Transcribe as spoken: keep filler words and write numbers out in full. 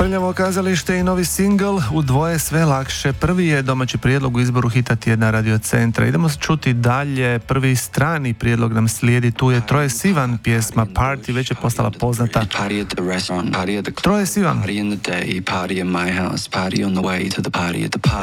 Prljavo kazalište i novi singl U dvoje sve lakše. Prvi je domaći prijedlog u izboru hita tjedna Radio Centra. Idemo čuti dalje. Prvi strani prijedlog nam slijedi. Tu je Troye Sivan, pjesma Party, već je postala poznata. Troye Sivan. Party in the day, party at my house, party on the way to the party at the party.